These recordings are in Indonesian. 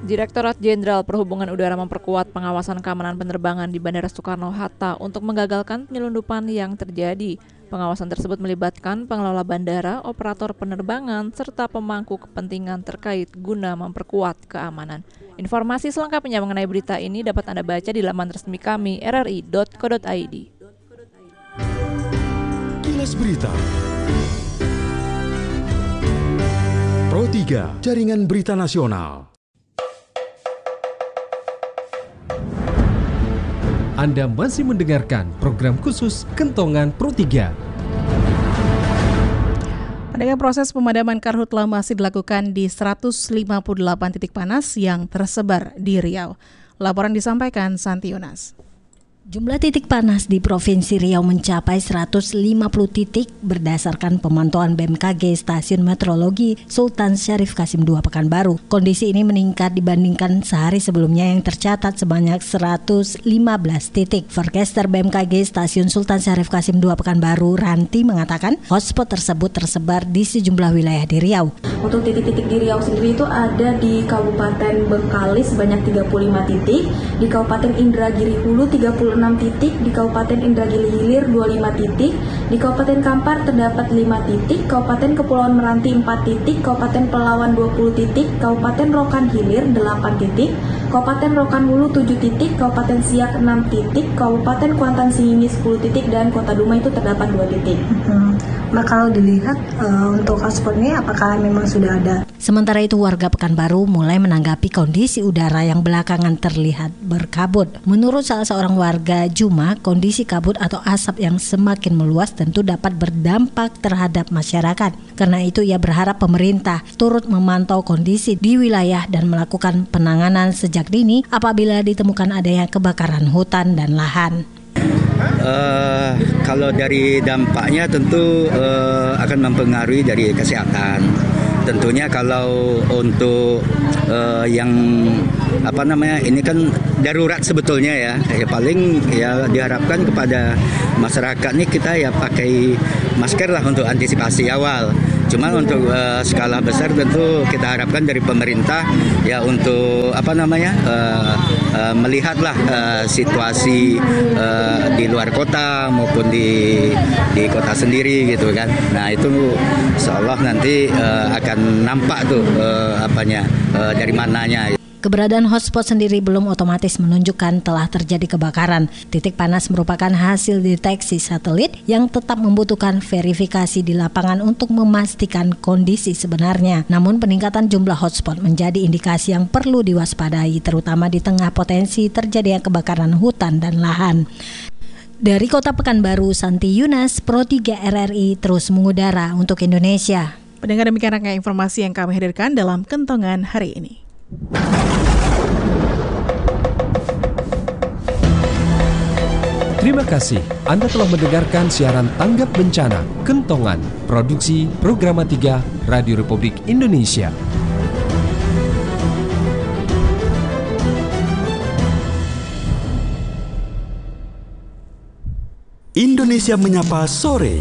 Direktorat Jenderal Perhubungan Udara memperkuat pengawasan keamanan penerbangan di Bandara Soekarno-Hatta untuk menggagalkan penyelundupan yang terjadi. Pengawasan tersebut melibatkan pengelola bandara, operator penerbangan, serta pemangku kepentingan terkait guna memperkuat keamanan. Informasi selengkapnya mengenai berita ini dapat Anda baca di laman resmi kami rri.co.id. Kilas Berita Pro 3, Jaringan Berita Nasional. Anda masih mendengarkan program khusus Kentongan Pro 3. Adanya proses pemadaman karhutla masih dilakukan di 158 titik panas yang tersebar di Riau. Laporan disampaikan Santi Yunas. Jumlah titik panas di Provinsi Riau mencapai 150 titik berdasarkan pemantauan BMKG Stasiun Meteorologi Sultan Syarif Qasim II Pekanbaru. Kondisi ini meningkat dibandingkan sehari sebelumnya yang tercatat sebanyak 115 titik. Forecaster BMKG Stasiun Sultan Syarif Qasim II Pekanbaru, Ranti, mengatakan hotspot tersebut tersebar di sejumlah wilayah di Riau. Untuk titik-titik di Riau sendiri itu ada di Kabupaten Bengkalis sebanyak 35 titik, di Kabupaten Indragiri Hulu 36 titik, di Kabupaten Indragiri Hilir 25 titik, di Kabupaten Kampar terdapat 5 titik, Kabupaten Kepulauan Meranti 4 titik, Kabupaten Pelawan 20 titik, Kabupaten Rokan Hilir 8 titik, Kabupaten Rokan Hulu 7 titik, Kabupaten Siak 6 titik, Kabupaten Kuantan Singingi 10 titik, dan Kota Dumai itu terdapat 2 titik. Nah, kalau dilihat untuk hotspot ini apakah memang sudah ada? Sementara itu warga Pekanbaru mulai menanggapi kondisi udara yang belakangan terlihat berkabut. Menurut salah seorang warga Juma, kondisi kabut atau asap yang semakin meluas tentu dapat berdampak terhadap masyarakat. Karena itu ia berharap pemerintah turut memantau kondisi di wilayah dan melakukan penanganan sejak dini apabila ditemukan adanya kebakaran hutan dan lahan. Kalau dari dampaknya tentu akan mempengaruhi dari kesehatan. Tentunya kalau untuk yang ini kan darurat sebetulnya ya paling ya diharapkan kepada masyarakat nih kita ya pakai masker lah untuk antisipasi awal. Cuma untuk skala besar tentu kita harapkan dari pemerintah ya untuk melihatlah situasi di luar kota maupun di kota sendiri gitu kan. Nah itu insyaallah nanti akan nampak tuh dari mananya. Keberadaan hotspot sendiri belum otomatis menunjukkan telah terjadi kebakaran. Titik panas merupakan hasil deteksi satelit yang tetap membutuhkan verifikasi di lapangan untuk memastikan kondisi sebenarnya. Namun peningkatan jumlah hotspot menjadi indikasi yang perlu diwaspadai, terutama di tengah potensi terjadinya kebakaran hutan dan lahan. Dari Kota Pekanbaru, Santi Yunas, Pro 3 RRI terus mengudara untuk Indonesia. Pendengar, demikian rangkaian informasi yang kami hadirkan dalam Kentongan hari ini. Terima kasih Anda telah mendengarkan siaran Tanggap Bencana Kentongan, produksi Programa 3 Radio Republik Indonesia. Indonesia Menyapa Sore.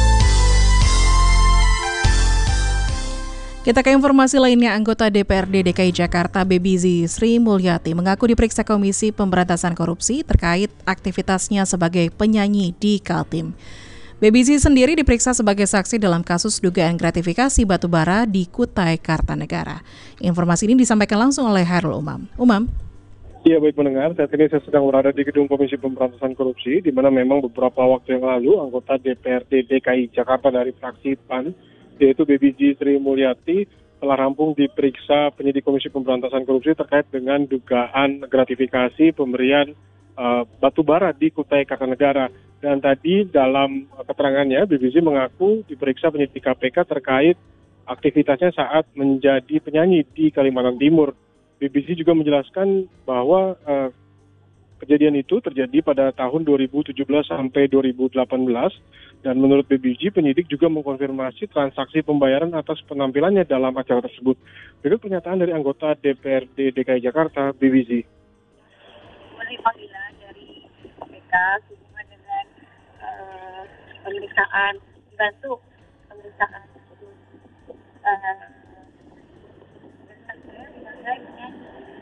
Kita ke informasi lainnya. Anggota DPRD DKI Jakarta Bebizi Sri Mulyati mengaku diperiksa Komisi Pemberantasan Korupsi terkait aktivitasnya sebagai penyanyi di Kaltim. Bebizi sendiri diperiksa sebagai saksi dalam kasus dugaan gratifikasi batubara di Kutai Kartanegara. Informasi ini disampaikan langsung oleh Hairul Umam. Iya, baik pendengar, saat ini saya sedang berada di gedung Komisi Pemberantasan Korupsi, di mana memang beberapa waktu yang lalu anggota DPRD DKI Jakarta dari fraksi PAN, yaitu Bebizi Sri Mulyati, telah rampung diperiksa penyidik Komisi Pemberantasan Korupsi terkait dengan dugaan gratifikasi pemberian batubara di Kutai Kartanegara. Dan tadi dalam keterangannya, Bebizi mengaku diperiksa penyidik KPK terkait aktivitasnya saat menjadi penyanyi di Kalimantan Timur. Bebizi juga menjelaskan bahwa kejadian itu terjadi pada tahun 2017 sampai 2018, dan menurut Bebizi, penyidik juga mengkonfirmasi transaksi pembayaran atas penampilannya dalam acara tersebut. Berikut pernyataan dari anggota DPRD DKI Jakarta, Bebizi. Menerima panggilan dari KPK sehubungan dengan pemeriksaan, dibantu pemeriksaan tersebut.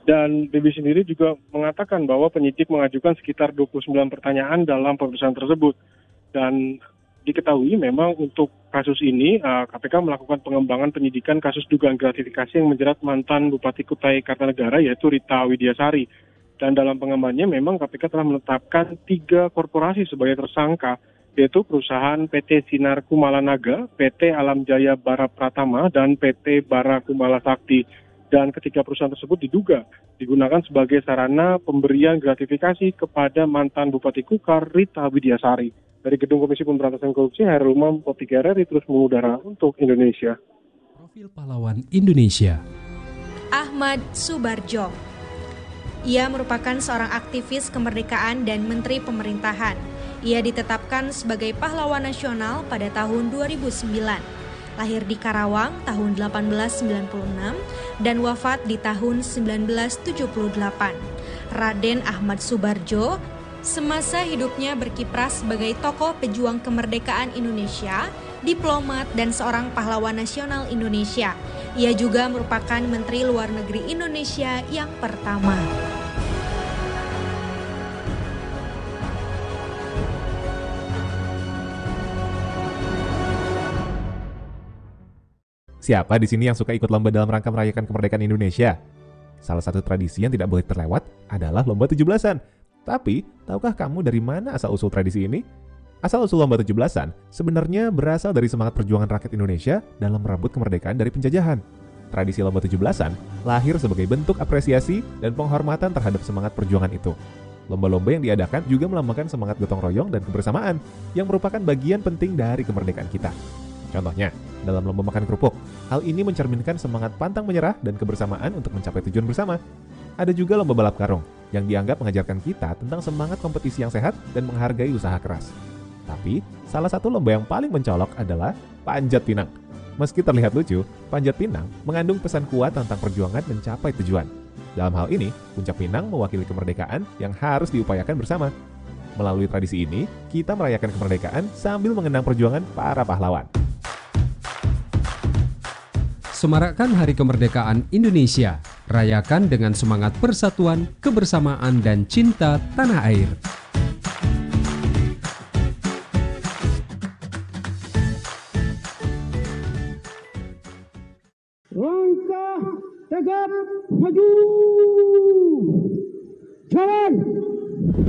Dan BB sendiri juga mengatakan bahwa penyidik mengajukan sekitar 29 pertanyaan dalam pemeriksaan tersebut. Dan diketahui memang untuk kasus ini KPK melakukan pengembangan penyidikan kasus dugaan gratifikasi yang menjerat mantan Bupati Kutai Kartanegara yaitu Rita Widiasari. Dan dalam pengembangannya memang KPK telah menetapkan 3 korporasi sebagai tersangka, yaitu perusahaan PT Sinar Kumala Naga, PT Alam Jaya Bara Pratama, dan PT Bara Kumala Sakti. Dan ketiga perusahaan tersebut diduga digunakan sebagai sarana pemberian gratifikasi kepada mantan Bupati Kukar Rita Widiasari. Dari Gedung Komisi Pemberantasan Korupsi, Hairul Umam, Pro 3 RRI terus mengudara untuk Indonesia. Profil Pahlawan Indonesia. Ahmad Subarjo. Ia merupakan seorang aktivis kemerdekaan dan menteri pemerintahan. Ia ditetapkan sebagai pahlawan nasional pada tahun 2009. Lahir di Karawang tahun 1896 dan wafat di tahun 1978. Raden Ahmad Subarjo semasa hidupnya berkiprah sebagai tokoh pejuang kemerdekaan Indonesia, diplomat, dan seorang pahlawan nasional Indonesia. Ia juga merupakan Menteri Luar Negeri Indonesia yang pertama. Siapa di sini yang suka ikut lomba dalam rangka merayakan kemerdekaan Indonesia? Salah satu tradisi yang tidak boleh terlewat adalah lomba 17-an. Tapi, tahukah kamu dari mana asal-usul tradisi ini? Asal-usul lomba 17-an sebenarnya berasal dari semangat perjuangan rakyat Indonesia dalam merebut kemerdekaan dari penjajahan. Tradisi lomba 17-an lahir sebagai bentuk apresiasi dan penghormatan terhadap semangat perjuangan itu. Lomba-lomba yang diadakan juga melambangkan semangat gotong royong dan kebersamaan yang merupakan bagian penting dari kemerdekaan kita. Contohnya, dalam lomba makan kerupuk, hal ini mencerminkan semangat pantang menyerah dan kebersamaan untuk mencapai tujuan bersama. Ada juga lomba balap karung, yang dianggap mengajarkan kita tentang semangat kompetisi yang sehat dan menghargai usaha keras. Tapi, salah satu lomba yang paling mencolok adalah panjat pinang. Meski terlihat lucu, panjat pinang mengandung pesan kuat tentang perjuangan mencapai tujuan. Dalam hal ini, puncak pinang mewakili kemerdekaan yang harus diupayakan bersama. Melalui tradisi ini, kita merayakan kemerdekaan sambil mengenang perjuangan para pahlawan. Semarakkan Hari Kemerdekaan Indonesia. Rayakan dengan semangat persatuan, kebersamaan, dan cinta tanah air. Langkah tegap maju. Jalan.